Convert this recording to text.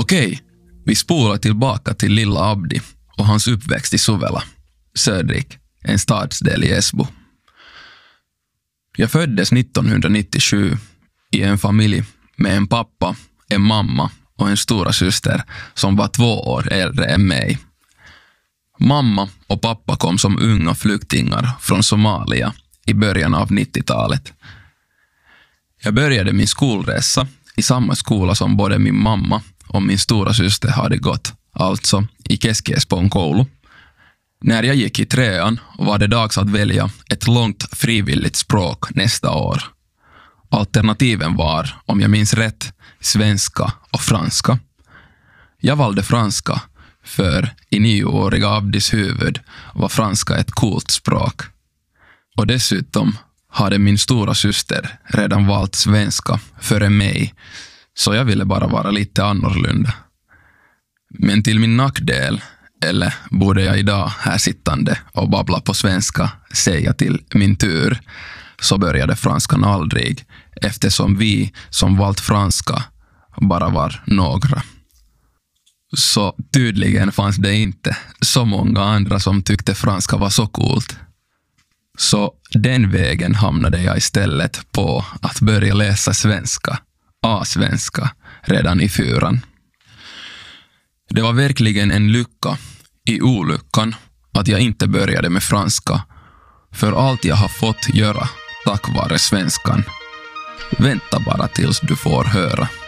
Okej, vi spolar tillbaka till lilla Abdi och hans uppväxt i Suvela, Södrik, en stadsdel i Esbo. Jag föddes 1997 i en familj med en pappa, en mamma och en stora syster som var 2 år äldre än mig. Mamma och pappa kom som unga flyktingar från Somalia i början av 90-talet. Jag började min skolresa i samma skola som både min mamma och min stora syster hade gått, alltså i Keski-Espoon koulu. När jag gick i 3:an var det dags att välja ett långt frivilligt språk nästa år. Alternativen var, om jag minns rätt, svenska och franska. Jag valde franska, för i 9-åriga Abdis huvud var franska ett coolt språk. Och dessutom hade min stora syster redan valt svenska före mig, så jag ville bara vara lite annorlunda. Men till min nackdel, eller borde jag idag här sittande och babbla på svenska säga till min tur, så började franskan aldrig, eftersom vi som valt franska bara var några. Så tydligen fanns det inte så många andra som tyckte franska var så coolt. Så den vägen hamnade jag istället på att börja läsa svenska, A-svenska, redan i 4:an. Det var verkligen en lycka i olyckan att jag inte började med franska, för allt jag har fått göra tack vare svenskan. Vänta bara tills du får höra.